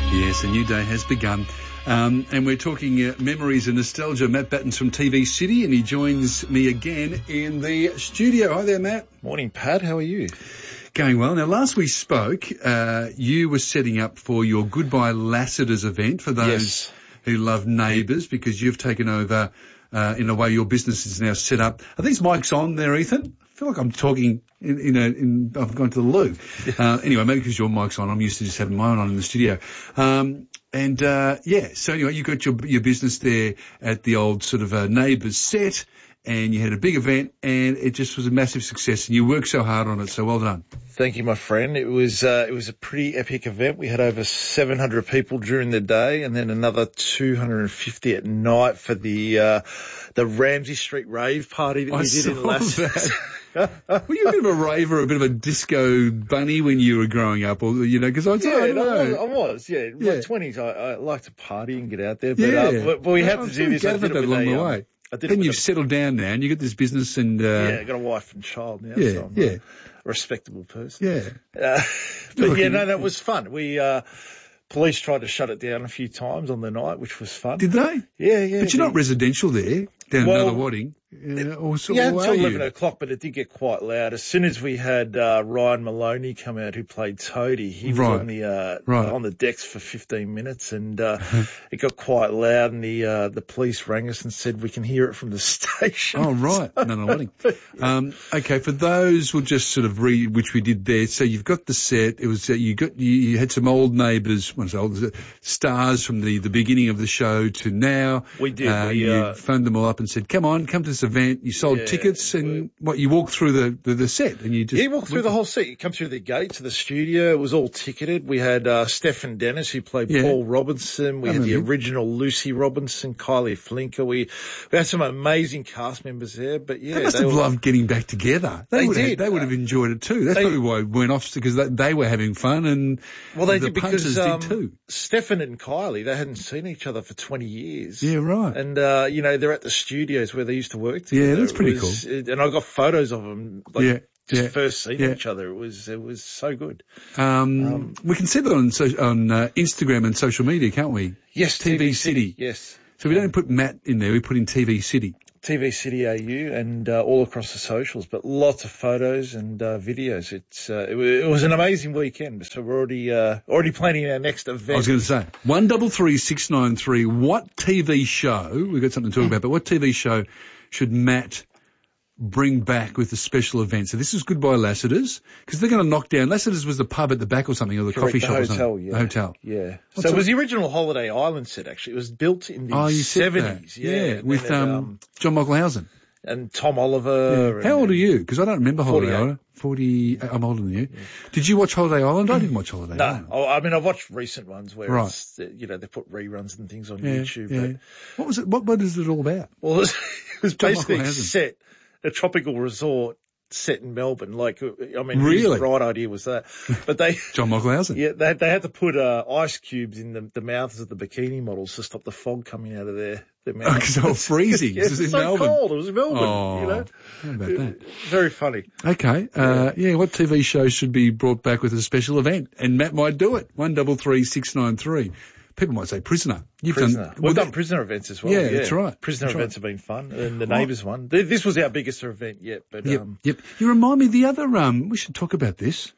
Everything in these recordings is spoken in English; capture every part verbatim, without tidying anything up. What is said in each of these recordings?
Yes, a new day has begun. Um, and we're talking uh, memories and nostalgia. Matt Batten's from T V City, and he joins me again in the studio. Hi there, Matt. Morning, Pat. How are you? Going well. Now, last we spoke, uh, you were setting up for your Goodbye Lassiter's event for those Yes. who love Neighbours, because you've taken over, uh, in a way your business is now set up. Are these mics on there, Ethan? I feel like I'm talking in, in a, in, I've gone to the loo. Uh, anyway, maybe because your mic's on, I'm used to just having my own on in the studio. Um, and, uh, yeah, so anyway, you got your, your business there at the old sort of, uh, Neighbours set, and you had a big event, and it just was a massive success, and you worked so hard on it, so well done. Thank you, my friend. It was uh, it was a pretty epic event. We had over seven hundred people during the day, and then another two hundred fifty at night for the uh, the Ramsey Street rave party that I we did saw in Lassiter's. that. Were you a bit of a raver, a bit of a disco bunny when you were growing up, or you know? Because I, Yeah, I don't I was, know. I was. Yeah, in Yeah. my twenties, I, I like to party and get out there. But, Yeah, uh, but, but we had I'm to sure do you this. I gathered did it that with along a, the um, way. I did it Then with you've a, settled down now, and you got this business, and uh, yeah, I got a wife and child now, Yeah, so I'm yeah. a respectable person. yeah. Uh, but looking- yeah, no, that was fun. We, uh, police tried to shut it down a few times on the night, which was fun. Did they? Yeah, yeah. But you're not the- residential there, down Well, another Wadding. Uh, or so, Yeah, or until are you? eleven o'clock, but it did get quite loud. As soon as we had uh, Ryan Maloney come out, who played Toadie, he was Right. on the uh, Right. on the decks for fifteen minutes, and uh, it got quite loud. And the uh, the police rang us and said we can hear it from the station. Oh, right. No, no, Wadding. Um, okay, for those, we'll just sort of read, which we did there. So you've got the set. It was, uh, you got, you, you had some old neighbours, what is it, old stars from the, the beginning of the show to now. We did. Uh, We, you uh, phoned them all up and said, come on, come to this event. You sold Yeah, tickets, and what, you walked through the, the, the set, and you just... Yeah, you walk through the whole set. You come through the gate to the studio. It was all ticketed. We had uh, Stefan Dennis, who played Yeah. Paul Robinson. We I had the remember. original Lucy Robinson, Kylie Flinker. We, we had some amazing cast members there. But yeah, They must they have were- loved getting back together. They, They would have, did. they would have enjoyed it too. That's They- probably why it went off, because they, they were having fun, and Well, they the did punters because um, did too. Stefan and Kylie, they hadn't seen each other for twenty years. Yeah, right. And, uh, you know, they're at the studios where they used to work together. Yeah, that's It pretty was- it- and I got photos of them, like, Yeah, just yeah, first seeing yeah. each other. It was, it was so good. Um, Um, we can see that on so, on uh, Instagram and social media, can't we? Yes, T V City. Yes. So we don't put Matt in there, we put in T V City. T V City A U and uh, all across the socials, but lots of photos and uh, videos. It's uh, it, wa- it was an amazing weekend. So we're already uh, already planning our next event. I was going to say, one double three six nine three, what T V show, we've got something to talk about, but what T V show should Matt bring back with the special event? So this is Goodbye Lassiter's, because they're going to knock down, Lassiter's was the pub at the back or something, or the Correct, coffee the shop or hotel, something. yeah. The hotel. Yeah. What's so it was it- the original Holiday Island set, actually. It was built in the Oh, you said that. seventies. Yeah, Yeah, and with then it, um, John Michaelhausen. and Tom Oliver. How and, old are you? Because I don't remember Holiday forty-eight. Island. Forty. I'm older than you. Did you watch Holiday Island? I didn't watch Holiday No, Island. I I mean, I've watched recent ones where Right. it's, uh, you know, they put reruns and things on Yeah, YouTube. yeah. But, What was it? What, what is it all about? well, it was, it was John basically Michaelhausen. set, a tropical resort set in Melbourne. Like, I mean, Really? his bright idea was that. But they, John Michaelhausen. yeah, they, they had to put uh, ice cubes in the, the mouths of the bikini models to stop the fog coming out of their, their mouths. Because they were freezing. Yeah, This it's is in so Melbourne. cold. It was in Melbourne, Oh, you know. how about that? Very funny. Okay. Uh, yeah, what T V show should be brought back with a special event? And Matt might do it. One double three six nine three. People might say Prisoner. You've Prisoner. done. We've well, done that- prisoner events as well. Yeah, Yeah, that's right. Prisoner That's events right. have been fun, and the Well- Neighbours one. Th- This was our biggest event yet, but Yep, um, yep. You remind me the other. Um, we should talk about this.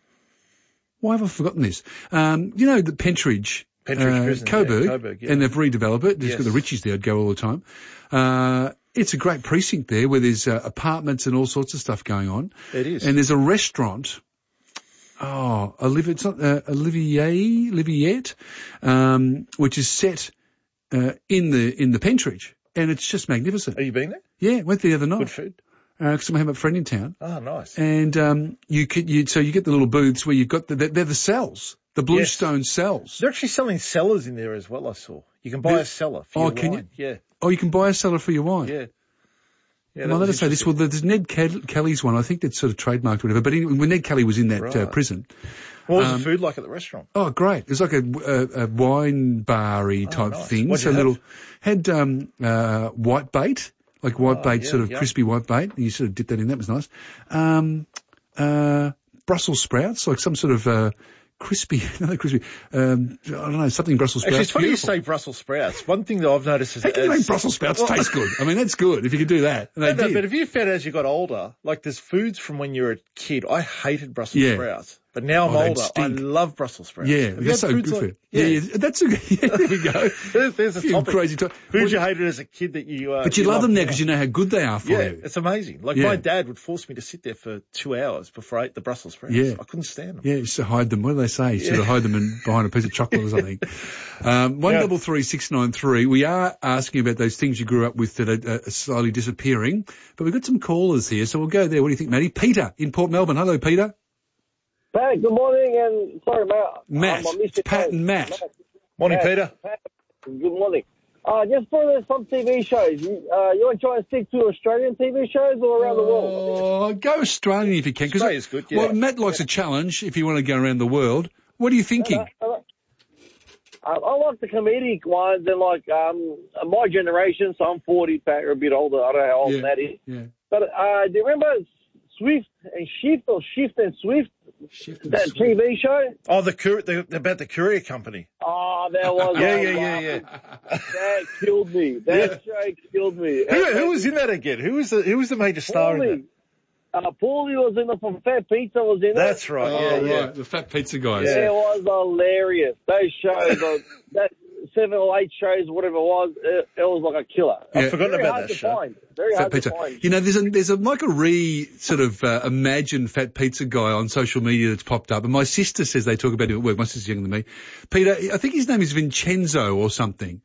Why have I forgotten this? Um, you know the Pentridge. Pentridge uh, Prison, yeah, Coburg, Coburg, yeah. and they've redeveloped it. It's Yes. got the Richies there. I'd go all the time. Uh, it's a great precinct there where there's uh, apartments and all sorts of stuff going on. It is. And there's a restaurant. Oh, Olivier, it's not, uh, Olivier, Oliviette, um, which is set, uh, in the, in the Pentridge. And it's just magnificent. Are you been there? Yeah, went the other night. Good food. Uh, cause I have a friend in town. Oh, nice. And, um, you could, you, so you get the little booths where you've got the, they're, they're the cells, the Bluestone cells. They're actually selling cellars in there as well, I saw. You can buy They're- a cellar for Oh, your can you? wine. Yeah, Oh, you can buy a cellar for your wine. yeah. Yeah, well, that let was us say this. Well, interesting. there's Ned Kel- Kelly's one. I think that's sort of trademarked or whatever. But anyway, when Ned Kelly was in that uh, Right. prison. What was um, the food like at the restaurant? Oh, great. It was like a, a, a wine bar-y type nice. thing. What'd So you have? little, had, um, uh, white bait, like white Oh, bait, yeah, sort of yeah. crispy white bait. You sort of dip that in. That was nice. Um, uh, Brussels sprouts, like some sort of, uh, crispy, another crispy, um, I don't know, something Brussels sprouts. Actually, it's funny Beautiful. you say Brussels sprouts. One thing that I've noticed is... How can you is- make Brussels sprouts taste good? I mean, that's good if you could do that. And No, they no, did. but if you found out as you got older, like there's foods from when you were a kid, I hated Brussels Yeah. sprouts. But now I'm Oh, they'd older, I stink. love Brussels sprouts. Yeah, Have you they're had so foods good like- for you. Yeah, yeah, that's a good, yeah, there we go. There's, there's a Few topic. crazy to- Foods you hated as a kid that you... Uh, But you, love love them now because you know how good they are for Yeah, you. it's amazing. Like Yeah. my dad would force me to sit there for two hours before I ate the Brussels sprouts. Yeah. I couldn't stand them. Yeah, you used to hide them. What do they say? You sort of hide them in, behind a piece of chocolate or something. Um, one double three six nine three. We are asking about those things you grew up with that are, are slowly disappearing, but we've got some callers here, so we'll go there. What do you think, Matty? Peter in Port Melbourne. Hello, Peter. Pat, good morning, and sorry, Matt. Matt. Um, I missed It's your Pat call. and Matt. Morning, Pat, Peter. Pat, good morning. Uh, just for the, some T V shows, you, uh, you want to try and stick to Australian T V shows or around the world? Oh, go Australian if you can. 'cause- Australia's good, yeah. Well, Matt likes a challenge if you want to go around the world. What are you thinking? Uh, uh, uh, I like the comedic ones, and like um, my generation, so I'm forty, Pat, you're a bit older. I don't know how old Yeah. that is. Yeah. But uh, do you remember Swift and Shift, or Shift and Swift, Shift and that Swift. T V show? Oh, the, cour- the about the courier company. Oh, that was Yeah, I yeah, was yeah, laughing. yeah. That killed me. That show killed me. Who, who was in that again? Who was the who was the major star in that? Paulie. Uh, Paulie was in it from Fat Pizza was in it. That's right. Oh, yeah, yeah. right. The fat pizza guys. It was hilarious. Those shows, uh, that seven or eight shows, whatever it was, it, it was like a killer. Yeah. I've forgotten Very about hard that to show. find. Very Fat hard pizza. to find. You know, there's a there's a like a re sort of uh, imagined fat pizza guy on social media that's popped up, and my sister says they talk about him at work. My sister's younger than me. Peter, I think his name is Vincenzo or something,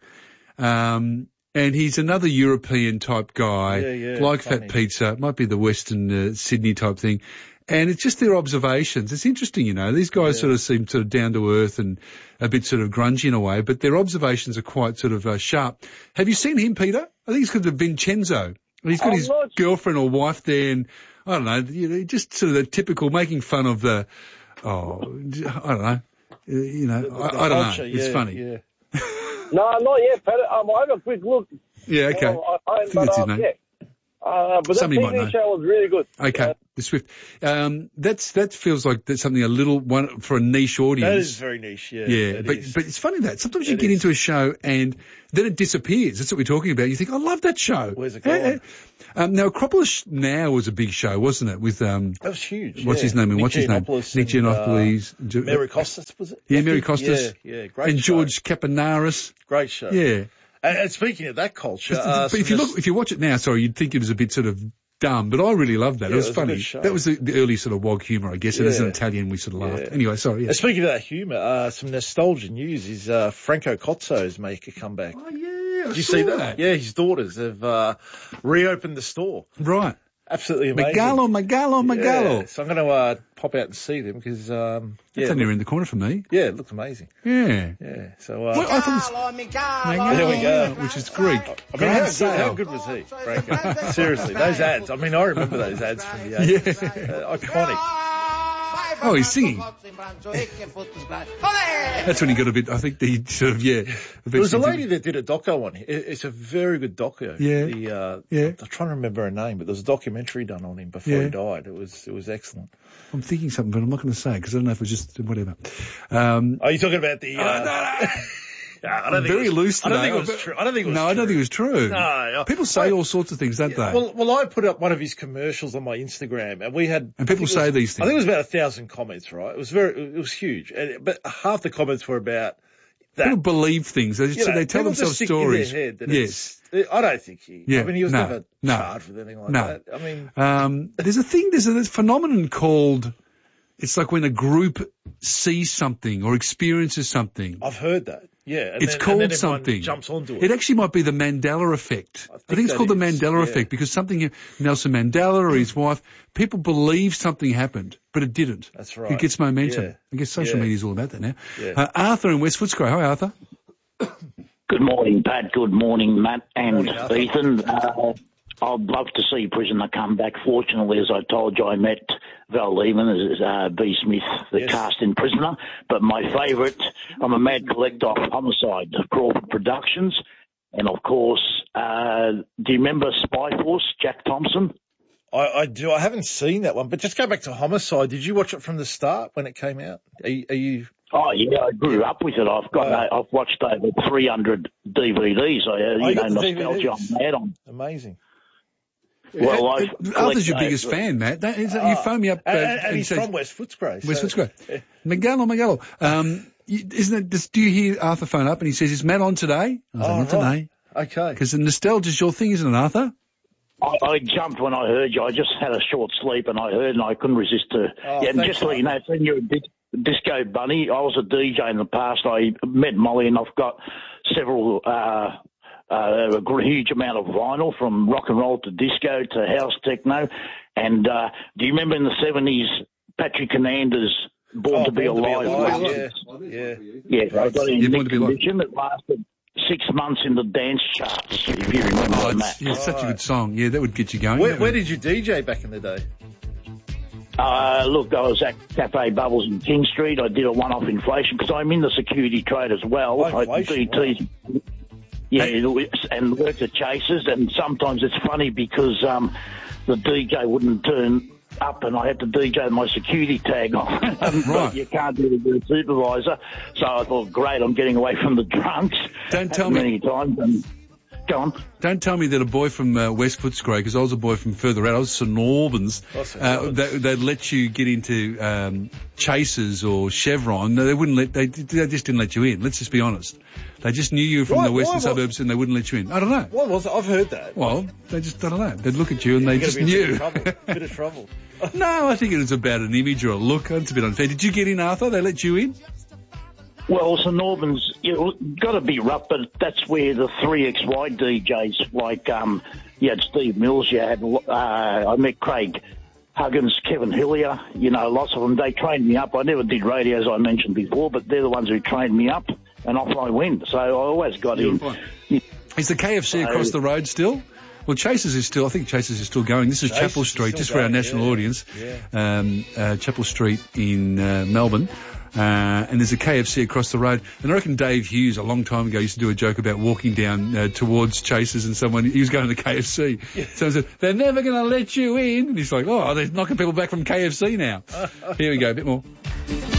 um, and he's another European type guy, Yeah, yeah, like funny. fat pizza. It might be the Western uh, Sydney type thing. And it's just their observations. It's interesting, you know. These guys sort of seem sort of down to earth and a bit sort of grungy in a way, but their observations are quite sort of uh, sharp. Have you seen him, Peter? I think he's got the Vincenzo. And he's got I'm his not- girlfriend or wife there, and I don't know, you know, just sort of the typical making fun of the, oh, I don't know, uh, you know, I, I don't Culture, know. It's yeah, funny. Yeah. No, not yet, Pat. Um, I have a quick look. Yeah, okay. Uh, I, I, I think but, that's his um, name. yeah. Uh, but Somebody that might T V know. show was really good. Okay, Uh, the Swift. Um, that's that feels like that's something a little one for a niche audience. That is very niche. Yeah. Yeah, it but is. but it's funny that sometimes you It get is. into a show and then it disappears. That's what we're talking about. You think, I love that show. Where's it gone? Um, now, Acropolis Now was a big show, wasn't it? With um, That was huge. what's yeah. his name? And Nick what's his name? Giannopoulos Nick and, uh, Giannopoulos, Mary Costas, was it? Yeah, I Mary think- Costas. Yeah, yeah, great and show. George Kapanaris. Great show. Yeah. And, and speaking of that culture, But, uh, but if some you of look, if you watch it now, sorry, you'd think it was a bit sort of dumb, but I really loved that. Yeah, it was it was a funny. good show. That was the, the early sort of wog humour, I guess. And as an Yeah. Italian, we sort of laughed. Yeah. Anyway, sorry. Yeah. And speaking of that humour, uh, some nostalgia news is uh, Franco Cozzo's make a comeback. Oh yeah, I Did you saw see that? Yeah, his daughters have uh, reopened the store. Right. Absolutely amazing. Megalo, Megalo, Megalo. Yeah, so I'm going to uh, pop out and see them because um, That's yeah, only look- around the corner for me. yeah, it looks amazing. Yeah. Yeah, so uh, Well, I thought it was, There we go. which is Greek. I mean, Grand how good, sale. how good was he, Franco? Seriously, those ads. I mean, I remember those ads from the eighties. Uh, iconic. Oh, he's singing. That's when he got a bit, I think the sort of, yeah. There was a lady that did a doco on him. It- It's a very good doco. Yeah. The, uh, Yeah. I'm trying to remember her name, but there was a documentary done on him before Yeah. he died. It was, it was excellent. I'm thinking something, but I'm not going to say because I don't know if it's just whatever. Um, Are you talking about the, uh, I don't think very it was, loose I today. don't think it was true. I don't think it was no, true. I don't think it was true. No. People say all sorts of things, don't they? Well, well, I put up one of his commercials on my Instagram, and we had. And people I think it say was- these I think it things. was about a thousand comments, right? It was very, it was huge, and, but half the comments were about that. People believe things. They, just, You know, they tell people just themselves stick in stories. their head that Yes. it's- I don't think he. Yeah, I mean, he was no, never no, charged with anything like no. that. I mean, Um, there's a thing, there's a, there's a phenomenon called, it's like when a group sees something or experiences something. I've heard that. Yeah, and It's then, called and then everyone something. Jumps onto it. It actually might be the Mandela effect. I I think, think it's that called the is, Mandela yeah. effect because something, Nelson Mandela or his wife, people believe something happened, but it didn't. That's right. It gets momentum. Yeah. I guess social Yeah. media is all about that now. Yeah. Uh, Arthur in West Footscray. Hi, Arthur. Good morning, Pat. Good morning, Matt and Morning, Arthur. Ethan. Uh, I'd love to see Prisoner come back. Fortunately, as I told you, I met Val Lehman as uh, B. Smith, the Yes. cast in Prisoner. But my favourite, I'm a mad collector of Homicide, of Crawford Productions. And, of course, uh, do you remember Spy Force, Jack Thompson? I, I do. I haven't seen that one, but just go back to Homicide. Did you watch it from the start when it came out? Are you? Are you... Oh yeah, I grew up with it. I've got. Uh, I've watched over three hundred D V Ds. I, uh, you, you know, got the nostalgia. D V Ds? I'm mad on. Amazing. Well, uh, I Arthur's your biggest fan, Matt. That is, oh, you phone me up. Uh, and, and, and he's says, from West Footscray. West so, Footscray. Yeah. Miguel or Miguel. Um, isn't it? Just, do you hear Arthur phone up and he says, "Is Matt on today?" I was oh, like, "Not right. today." Okay. Because the nostalgia's your thing, isn't it, Arthur? I, I jumped when I heard you. I just had a short sleep and I heard and I couldn't resist to. Oh, yeah, and thanks, just so you know, when you're a dis- disco bunny, I was a D J in the past. I met Molly and I've got several, uh, uh, a huge amount of vinyl from rock and roll to disco to house techno. And uh, do you remember in the seventies, Patrick Hernandez, Born oh, to Be Born Alive? To Be Alive. Yeah, yeah. Yeah, I got in Yeah, a Born to Be Alive. condition that lasted six months in the dance charts, if you remember Oh, that. it's, yeah, it's such a good song. Yeah, that would get you going. Where, where did you D J back in the day? Uh, look, I was at Cafe Bubbles in King Street. I did a one-off inflation because I'm in the security trade as well. Oh, inflation, I D Ts, yeah, and worked at Chasers, and sometimes it's funny because um, the D J wouldn't turn up and I had to D J with my security tag on. Right. But you can't do it with a supervisor. So I thought, great, I'm getting away from the drunks. Don't tell me- many times. And, go on. Don't tell me that a boy from uh, West Footscray, because I was a boy from further out, I was St Albans, Oh, St uh, Albans. they, they'd let you get into um, Chasers or Chevron. No, they wouldn't let. They, they just didn't let you in. Let's just be honest. They just knew you were from Why- the western why was- suburbs and they wouldn't let you in. I don't know. What was it? I've heard that. Well, they just, I don't know. They'd look at you and they You're just gonna be in knew. a bit of trouble. Bit of trouble. No, I think it was about an image or a look. It's a bit unfair. Did you get in, Arthur? They let you in? Well, St Albans, you've got to be rough, but that's where the three X Y D Js, like, um, you had Steve Mills, you had, uh, I met Craig Huggins, Kevin Hillier, you know, lots of them. They trained me up. I never did radio, as I mentioned before, but they're the ones who trained me up, and off I went. So I always got in. Is the K F C across the road still? Well, Chasers is still, I think Chasers is still going. This is Chasers Chapel is Street, still just for our going, national yeah, audience. yeah. Um, uh, Chapel Street in uh, Melbourne. Uh, and there's a K F C across the road. And I reckon Dave Hughes, a long time ago, used to do a joke about walking down uh, towards Chasers and someone, he was going to the K F C. Yeah. Someone said, they're never going to let you in. And he's like, oh, they're knocking people back from K F C now. Here we go, a bit more.